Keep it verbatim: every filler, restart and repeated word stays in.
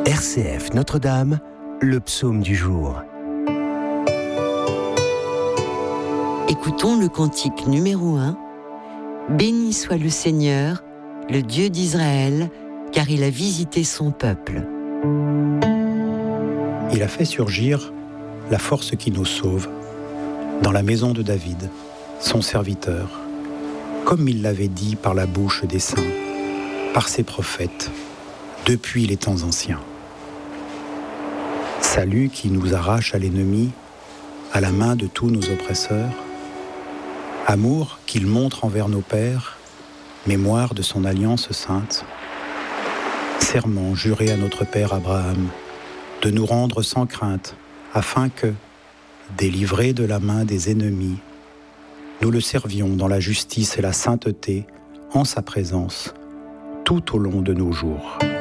R C F Notre-Dame, le psaume du jour. Écoutons le cantique numéro un. Béni soit le Seigneur, le Dieu d'Israël, car il a visité son peuple. Il a fait surgir la force qui nous sauve dans la maison de David, son serviteur, comme il l'avait dit par la bouche des saints, par ses prophètes, depuis les temps anciens. Salut qui nous arrache à l'ennemi, à la main de tous nos oppresseurs. Amour qu'il montre envers nos pères, mémoire de son alliance sainte. Serment juré à notre père Abraham, de nous rendre sans crainte, afin que, délivrés de la main des ennemis, nous le servions dans la justice et la sainteté, en sa présence, tout au long de nos jours.